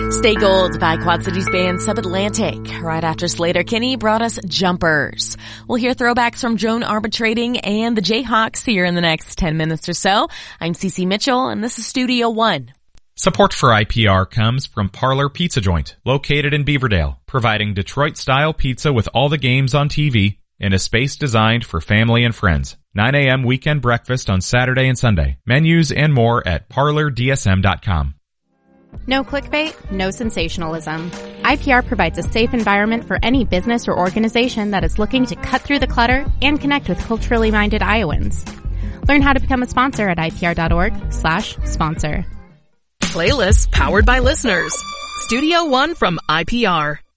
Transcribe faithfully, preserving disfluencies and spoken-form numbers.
Stay Gold by Quad Cities band Subatlantic. Right after Slater Kinney brought us Jumpers. We'll hear throwbacks from Joan Arbitrating and the Jayhawks here in the next ten minutes or so. I'm Cece Mitchell, and this is Studio One. Support for I P R comes from Parlor Pizza Joint, located in Beaverdale, providing Detroit-style pizza with all the games on T V in a space designed for family and friends. nine a.m. weekend breakfast on Saturday and Sunday. Menus and more at parlor d s m dot com. No clickbait, no sensationalism. I P R provides a safe environment for any business or organization that is looking to cut through the clutter and connect with culturally minded Iowans. Learn how to become a sponsor at I P R dot org slash sponsor. Playlists powered by listeners. Studio One from I P R.